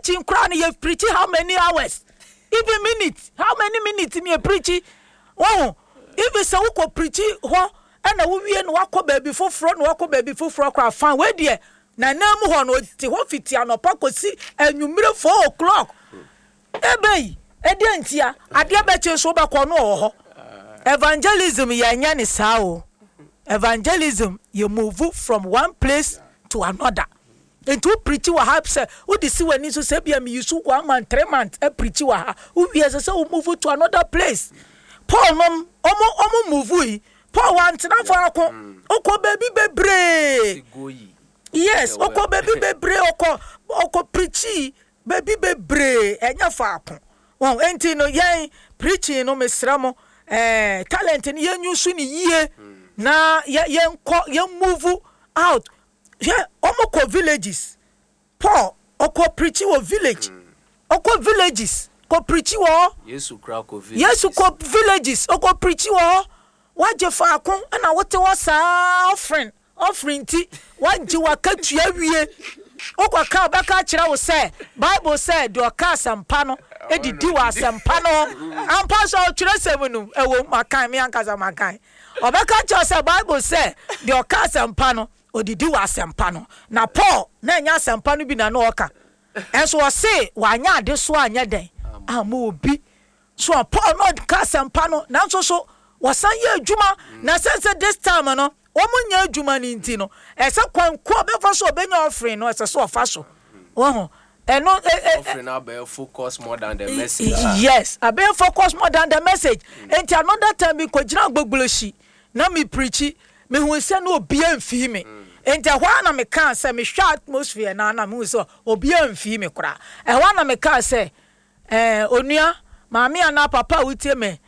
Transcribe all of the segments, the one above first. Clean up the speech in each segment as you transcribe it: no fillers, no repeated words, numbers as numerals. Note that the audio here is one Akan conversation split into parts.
preaching crown you preach how many hours even minutes how many minutes me preach oh if so we preach ho and we wie no akọ baby foforo no akọ baby foforo kra fan we de na nam ho no ti ho fiti anopa kosi anwumire 4 o'clock ebei ede antia ade be che so be ko no ho evangelism ya nya ni sao evangelism you move from one place to another and to preach wa have say who the see when so say bia me use 1 month 3 months e preach wa who we say we move to another place Paul no omo move yi Paul want na for akọ okọ baby bebre yes okọ baby bebre okọ preach baby bebre enya for akọ won enti no yen preaching no mesramo talent ni yen use ni yie na yen move out yeah omoko villages Paul okọ preach wo village okọ villages ko preach wo Yesu kra ko village Yesu ko villages okọ preach wo waje fa akon na wote wo sa offering ti waje wakatua wie okọ ka beka kire wo say Bible said do ka sampa no edidi wa sampa no ampa so kire semunu ewo makan me ankaza makan obeka kire say Bible said do ka sampa no odidi wa sampa no na Paul na nya sampa no bi na no oka enso wo say wanya ade so anya den ama obi so Paul no ka sampa no na so wasan ye adwuma na sense this time no omunya adwuma ni nti no ese kwanko be fa so obenya offering no ese so ofa so wo no offering now be focus more than the message yes I be focus more than the message enti another time me ko gina gbogboleshi na me preach me hu se no obi amfi me enti hwa na me kan se me hwa atmosphere na me hu se obi amfi me kura hwa na me kan se onua maami ana papa wutie me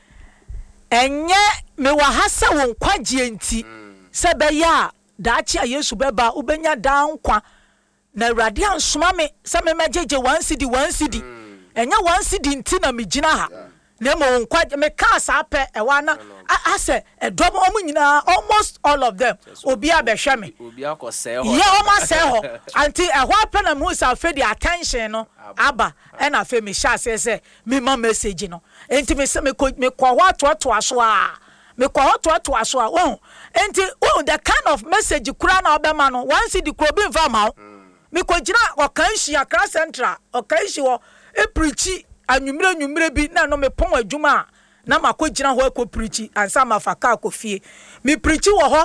enye me wa hasa won kwaje enti se be ya daachi a Yesu beba ubenya da nkwa na Awurade ansoma me se me majeje 1 cedi enye 1 cedi enti na me gina ha na mo won kwaje me ka sa pe ewa na ase edom omunyina almost all of them obi abehwe me obi akose ho yeah o ma se ho anti ehwa pe na mu sa fe the attention no aba and afa me sha se me ma message no enti me se me ko ho to aso a me ko ho to aso a oh enti oh the kind of message kura na obema no one see the kro bi mfa ma me ko gina okanshi akra central okanshi wo e preach anwumire bi na no me pon adwuma na makogina ho ko preach ansa mafaka akofie me preach wo ho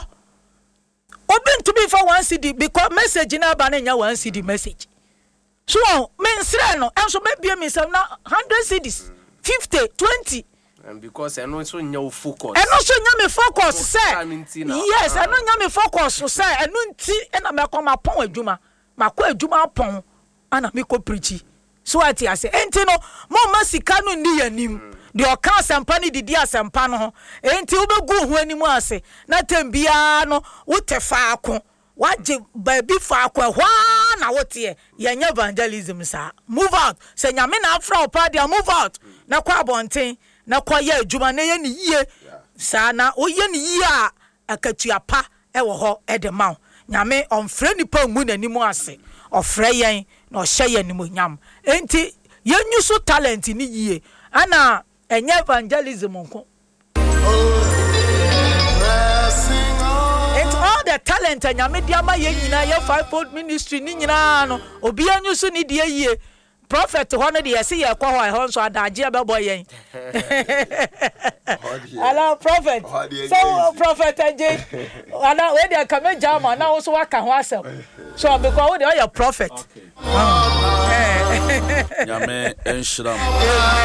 obi to be for 1 cedi because message na ba na nya 1 cedi message so me nsre no enso me bia me sem na 100 cedis 50 20 and because eno so nya focus me focus say yes eno nya me focus say eno nti na me ko ma pon adwuma makọ adwuma pon ana me ko preach so ati ase enti no mo masika no ni yanim de oka asempa ni didi asempa no enti ubegu hu animu ase na tambia no wotefa ako waje baby fa ako hwa na wote ye nya evangelism sa move out se nyame na afra opa dia move out na kwa bonten na kwa ye adwuma na ye ni yie sa na oye ni yie a akatuapa ewo ho edema nyame omfre nipa mu nanimu ase ofre yen na ohye yen mu nyam enti yenyu so talent ni yie ana enye evangelism nko and all the talent nyame dia ma ye nyina ye fivefold ministry ni nyina no obi yenyu so ni die yie prophet ho no de ye se ye kwa ho so adaje bebo yen ala prophet so prophet anje ala we dey come jama na wo so waka ho asem so because we dey your prophet nyame enshram